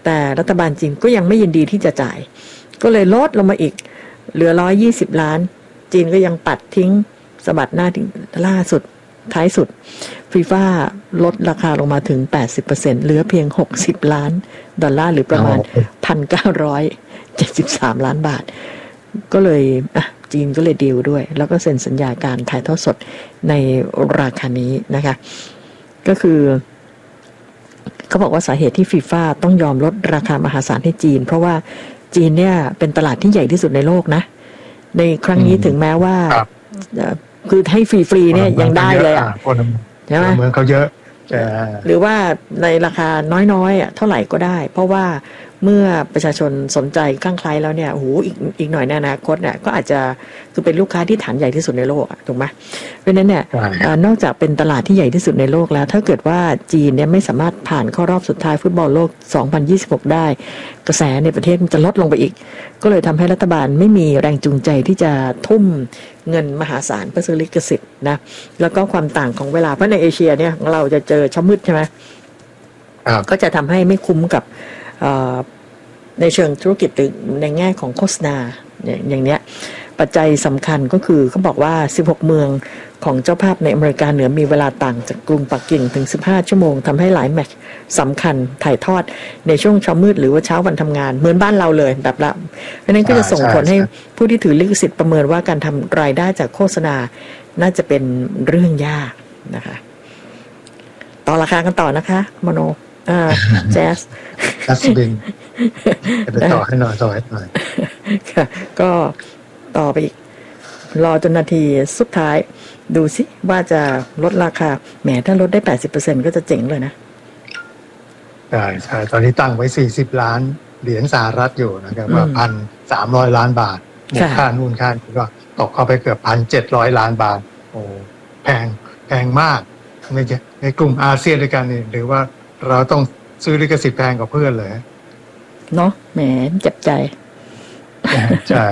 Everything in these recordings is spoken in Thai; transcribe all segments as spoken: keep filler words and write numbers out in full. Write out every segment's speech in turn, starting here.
แต่รัฐบาลจีนก็ยังไม่ยินดีที่จะจ่ายก็เลยลดลงมาอีกเหลือหนึ่งร้อยยี่สิบล้านจีนก็ยังปัดทิ้งสะบัดหน้าถึงล่าสุดท้ายสุดฟีฟ่าลดราคาลงมาถึง แปดสิบเปอร์เซ็นต์ เหลือเพียงหกสิบล้านดอลลาร์หรือประมาณ หนึ่งพันเก้าร้อยเจ็ดสิบสาม ล้านบาทก็เลยอ่ะจีนก็เลยดีลด้วยแล้วก็เซ็นสัญญาการถ่ายทอดสดในราคานี้นะคะก็คือเขาบอกว่าสาเหตุที่ฟีฟ่าต้องยอมลดราคามหาศาลให้จีนเพราะว่าจีนเนี่ยเป็นตลาดที่ใหญ่ที่สุดในโลกนะในครั้งนี้ถึงแม้ว่าคือให้ฟรีๆเนี่ยยังได้เลยอ่ะใช่ไหมเมืองเขาเยอะหรือว่าในราคาน้อยๆอ่ะเท่าไหร่ก็ได้เพราะว่าเมื่อประชาชนสนใจคลั่งไคล้แล้วเนี่ยโอ้โหอีกอีกหน่อยในอนาคตเนี่ยก็อาจจะคือเป็นลูกค้าที่ฐานใหญ่ที่สุดในโลกอ่ะถูกไหมเพราะฉะนั้นเนี่ยนอกจากเป็นตลาดที่ใหญ่ที่สุดในโลกแล้วถ้าเกิดว่าจีนเนี่ยไม่สามารถผ่านเข้ารอบสุดท้ายฟุตบอลโลกสองพันยี่สิบหกได้กระแสในประเทศมันจะลดลงไปอีกก็เลยทำให้รัฐบาลไม่มีแรงจูงใจที่จะทุ่มเงินมหาศาลเพื่อซื้อลิขสิทธิ์นะแล้วก็ความต่างของเวลาเพราะในเอเชียเนี่ยเราจะเจอเช้ามืดใช่ไหมก็จะทำให้ไม่คุ้มกับในเชิงธุรกิจหรือในแง่ของโฆษณาอย่างเนี้ยปัจจัยสำคัญก็คือเขาบอกว่าสิบหกเมืองของเจ้าภาพในอเมริกาเหนือมีเวลาต่างจากกรุงปักกิ่งถึงสิบห้าชั่วโมงทำให้หลายแมตช์สำคัญถ่ายทอดในช่วงเช้ามืดหรือว่าเช้าวันทำงานเหมือนบ้านเราเลยแบบละเพราะนั้นก็จะส่งผลให้ผู้ที่ถือลิขสิทธิ์ประเมินว่าการทำรายได้จากโฆษณาน่าจะเป็นเรื่องยากนะคะต่อราคากันต่อนะคะโมโนอ่าแจ๊สแจ๊สบินไปต่อให้หน่อยต่อให้หน่อยค่ะก็ต่อไปอีกรอจนนาทีสุดท้ายดูสิว่าจะลดราคาแหมถ้าลดได้ แปดสิบเปอร์เซ็นต์ ก็จะเจ๋งเลยนะใช่ใช่ตอนนี้ตั้งไว้สี่สิบล้านเหรียญสหรัฐอยู่นะครับว่า หนึ่งพันสามร้อย ล้านบาทมูลค่านู่นค่านี่ก็ตกเข้าไปเกือบ หนึ่งพันเจ็ดร้อย ล้านบาทโอ้แพงแพงมากในในกลุ่มอาเซียนด้วยกันนี่หรือว่าเราต้องซื้อลิขสิทธิ์แพงกว่าเพื่อนเลยเนาะแหมเจ็บใจใช่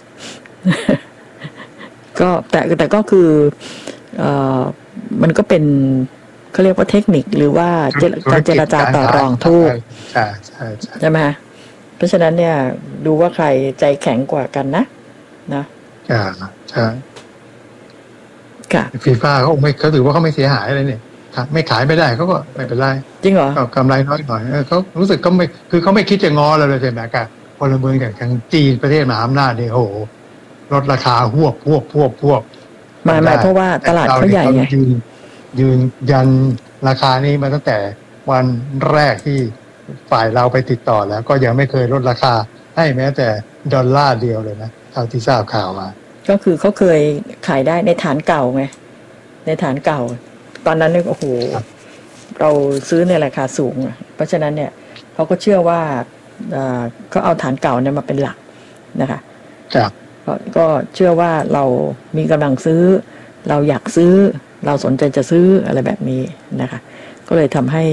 ก็แต่แต่ก็คือเอ่อมันก็เป็นเขาเรียกว่าเทคนิคหรือว่าการเจรจาต่อรองทุกใช่ใช่ใช่ไหมเพราะฉะนั้นเนี่ยดูว่าใครใจแข็งกว่ากันนะนะใช่ใช่ค่ะฟีฟ่าเขาไม่เขาถือว่าเขาไม่เสียหายอะไรเนี่ยไม่ขายไม่ได้เขาก็ไม่เป็นไรจริงเหรอก็กำไรน้อยหน่อยเขารู้สึกเขาไม่คือเขาไม่คิดจะงอเลยเลยใช่ไหมครับพลเมืองอย่างทางจีนประเทศมหาอำนาจเนี่ยโอ้โหลดราคาหวบพวบพวบพวบหมายหมายเพราะว่าตลาดเขาใหญ่ไงยืนยืนยันราคานี้มาตั้งแต่วันแรกที่ฝ่ายเราไปติดต่อแล้วก็ยังไม่เคยลดราคาให้แม้แต่ดอลลาร์เดียวเลยนะเท่าที่ทราบข่าวมาก็คือเขาเคยขายได้ในฐานเก่าไงในฐานเก่าตอนนั้นเนี่ยโอ้โหเราซื้อในราคาสูงเพราะฉะนั้นเนี่ยเขาก็เชื่อว่าเขาเอาฐานเก่าเนี่ยมาเป็นหลักนะคะครับก็เชื่อว่าเรามีกำลังซื้อเราอยากซื้อเราสนใจจะซื้ออะไรแบบนี้นะคะก็เลยทำให้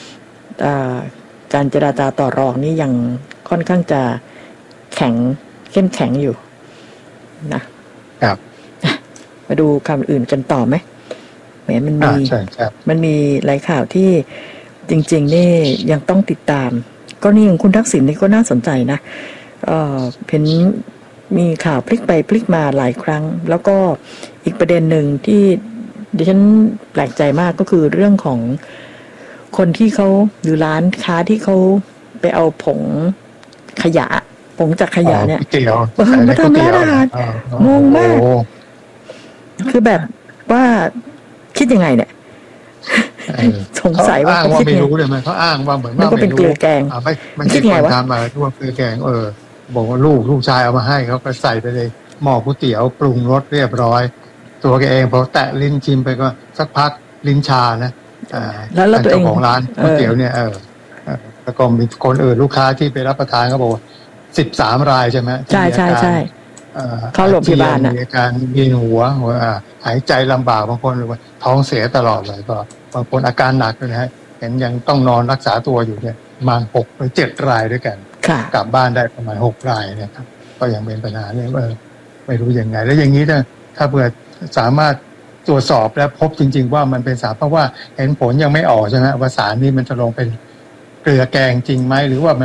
การเจรจาต่อรองนี้ยังค่อนข้างจะแข็งเข้มแข็งอยู่นะครับมาดูคำอื่นกันต่อไหมแหมมันมีมันมีหลายข่าวที่จริงๆนี่ยังต้องติดตามก็นี่อย่างคุณทักษิณนี่ก็น่าสนใจนะเอ่อเห็นมีข่าวพลิกไปพลิกมาหลายครั้งแล้วก็อีกประเด็นหนึ่งที่ดิฉันแปลกใจมากก็คือเรื่องของคนที่เขาหรือร้านค้าที่เขาไปเอาผงขยะผงจากขยะเนี่ยมาทำร้านอาหารงงมากคือแบบว่าคิดยังไงเนี่ยสงสัยว่าเขาไม่รู้เลยมั้ยเขาอ้างว่าเหมือนว่าไม่รู้มันก็เป็นเกลือแกงไม่มันคิดไงวะทำมาทั่วเกลือแกงเออบอกว่าลูกลูกชายเอามาให้เขาก็ใส่ไปเลยหม้อก๋วยเตี๋ยวปรุงรสเรียบร้อยตัวแกเองพอแตะลิ้นชิมไปก็สักพักลิ้นชานะอ่าแล้วตัวเองเจ้าของร้านก๋วยเตี๋ยวเนี่ยเออแล้วก็มีคนอื่นลูกค้าที่ไปรับประทานเขาบอกสิบสามรายใช่ไหมใช่ใช่ใช่เข้าโรงพยาบาลนะมีอาการเวียนหัวหัวหายใจลำบากบางคนเลยท้องเสียตลอดเลยก็บางคนอาการหนักเลยนะฮะเห็นยังต้องนอนรักษาตัวอยู่เนี่ยประมาณหกหรือเจ็ดรายด้วยกันกลับบ้านได้ประมาณหกรายเนี่ยครับก็ยังเป็นปัญหาเนี่ยเออไม่รู้ยังไงแล้วอย่างนี้ถ้าถ้าเผื่อสามารถตรวจสอบและพบจริงๆว่ามันเป็นสารเพราะว่าเห็นผลยังไม่ออกใช่ไหมว่าสารนี้มันจะลงเป็นเกลือแกงจริงไหมหรือว่า